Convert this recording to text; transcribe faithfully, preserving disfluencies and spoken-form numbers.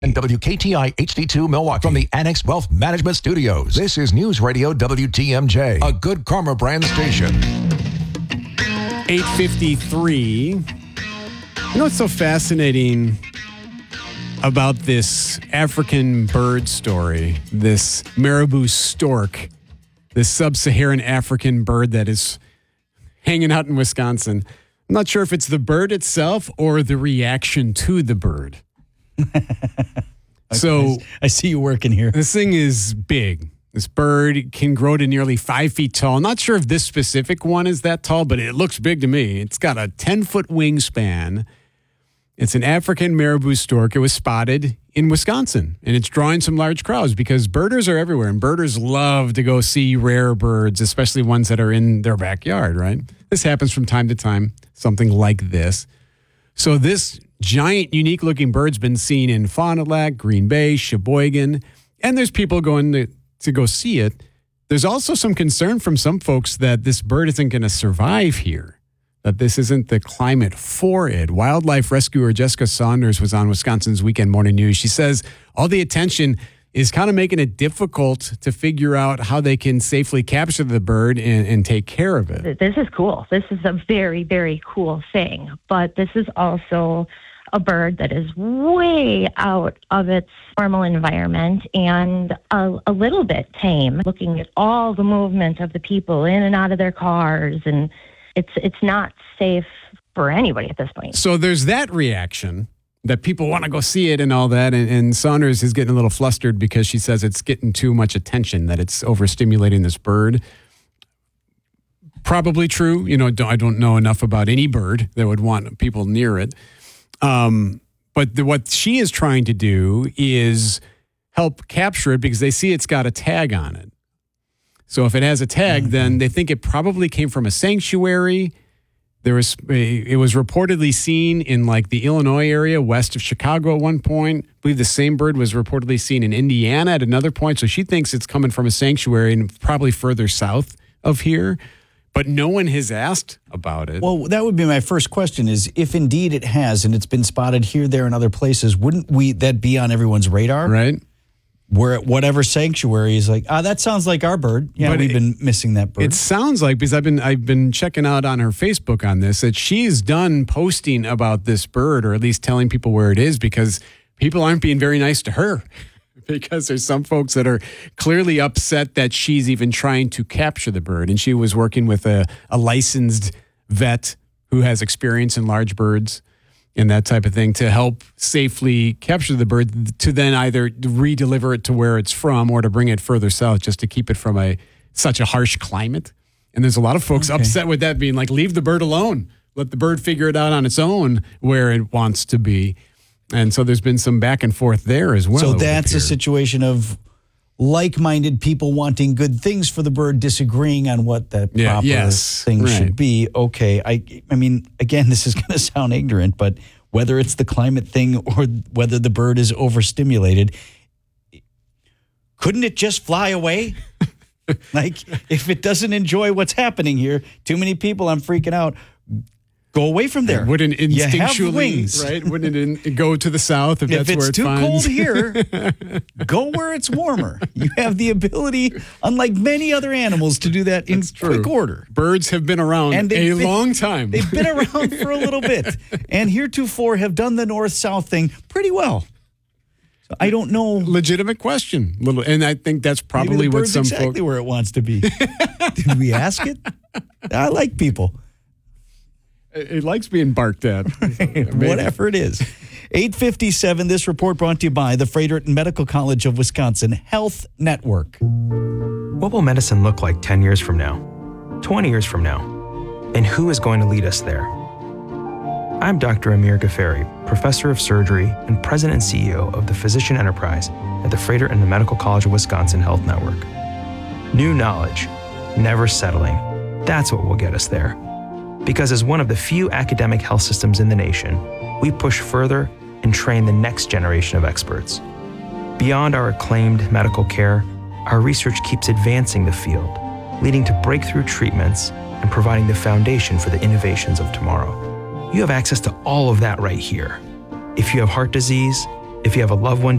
And W K T I H D two Milwaukee from the Annex Wealth Management Studios. This is News Radio W T M J, a Good Karma brand station. eight fifty-three. You know what's so fascinating about this African bird story, this marabou stork, this sub-Saharan African bird that is hanging out in Wisconsin? I'm not sure if it's the bird itself or the reaction to the bird. So I see you working here. This thing is big. This bird can grow to nearly five feet tall. I'm not sure if this specific one is that tall, but it looks big to me. It's got a ten-foot wingspan. It's an African marabou stork. It was spotted in Wisconsin, and it's drawing some large crowds because birders are everywhere, and birders love to go see rare birds, especially ones that are in their backyard, right? This happens from time to time, something like this. So this giant, unique-looking bird's been seen in Fond du Lac, Green Bay, Sheboygan, and there's people going to, to go see it. There's also some concern from some folks that this bird isn't going to survive here, that this isn't the climate for it. Wildlife rescuer Jessica Saunders was on Wisconsin's Weekend Morning News. She says all the attention is kind of making it difficult to figure out how they can safely capture the bird and, and take care of it. This is cool. This is a very, very cool thing. But this is also a bird that is way out of its normal environment and a, a little bit tame, looking at all the movement of the people in and out of their cars. And it's it's not safe for anybody at this point. So there's that reaction that people want to go see it and all that. And, and Saunders is getting a little flustered because she says it's getting too much attention, that it's overstimulating this bird. Probably true. You know, don't, I don't know enough about any bird that would want people near it. Um, but the, what she is trying to do is help capture it because they see it's got a tag on it. So if it has a tag, mm-hmm. then they think it probably came from a sanctuary. There was it was reportedly seen in like the Illinois area west of Chicago at one point. I believe the same bird was reportedly seen in Indiana at another point. So she thinks it's coming from a sanctuary and probably further south of here. But no one has asked about it. Well, that would be my first question is if indeed it has and it's been spotted here, there, and other places, wouldn't we that be on everyone's radar? Right. Where at whatever sanctuary is like, ah, that sounds like our bird. Yeah, but we've it, been missing that bird. It sounds like, because I've been I've been checking out on her Facebook on this, that she's done posting about this bird, or at least telling people where it is, because people aren't being very nice to her. Because there's some folks that are clearly upset that she's even trying to capture the bird. And she was working with a, a licensed vet who has experience in large birds and that type of thing to help safely capture the bird, to then either re-deliver it to where it's from or to bring it further south just to keep it from a such a harsh climate. And there's a lot of folks okay. upset with that, being like, leave the bird alone. Let the bird figure it out on its own where it wants to be. And so there's been some back and forth there as well. So that's a situation of like-minded people wanting good things for the bird, disagreeing on what that yeah, proper yes, thing right. should be. Okay, I, I mean, again, this is going to sound ignorant, but whether it's the climate thing or whether the bird is overstimulated, couldn't it just fly away? Like, if it doesn't enjoy what's happening here, too many people, I'm freaking out. Go away from there. Wouldn't instinctually, you have wings. Right? Wouldn't it in, go to the south if, if that's where it too finds? cold here, go where it's warmer. You have the ability, unlike many other animals, to do that in That's true. quick order. Birds have been around and a been, long time. They've been around for a little bit, and heretofore have done the north-south thing pretty well. So I don't know. Legitimate question, little, and I think that's probably Maybe the what bird's some exactly folks where it wants to be. Did we ask it? I like people. It likes being barked at. Whatever it is. eight fifty-seven, this report brought to you by the Frederick Medical College of Wisconsin Health Network. What will medicine look like ten years from now, twenty years from now? And who is going to lead us there? I'm Doctor Amir Ghaffari, Professor of Surgery and President and C E O of the Physician Enterprise at the Frederick Medical College of Wisconsin Health Network. New knowledge, never settling. That's what will get us there. Because as one of the few academic health systems in the nation, we push further and train the next generation of experts. Beyond our acclaimed medical care, our research keeps advancing the field, leading to breakthrough treatments and providing the foundation for the innovations of tomorrow. You have access to all of that right here. If you have heart disease, if you have a loved one